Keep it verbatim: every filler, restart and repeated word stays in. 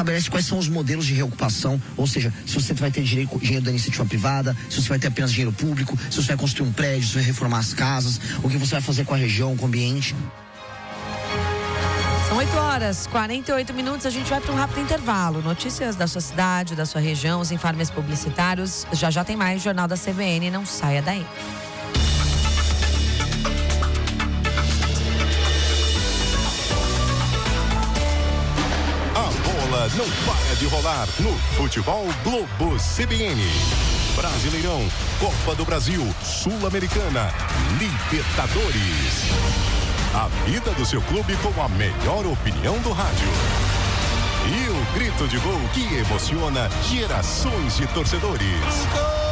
estabelece quais são os modelos de reocupação, ou seja, se você vai ter direito, dinheiro da iniciativa privada, se você vai ter apenas dinheiro público, se você vai construir um prédio, se você vai reformar as casas, o que você vai fazer com a região, com o ambiente. São oito horas, quarenta e oito minutos, a gente vai para um rápido intervalo. Notícias da sua cidade, da sua região, os informes publicitários. Já já tem mais Jornal da C B N, não saia daí. Não para de rolar no Futebol Globo C B N. Brasileirão, Copa do Brasil, Sul-Americana, Libertadores. A vida do seu clube com a melhor opinião do rádio. E o grito de gol que emociona gerações de torcedores.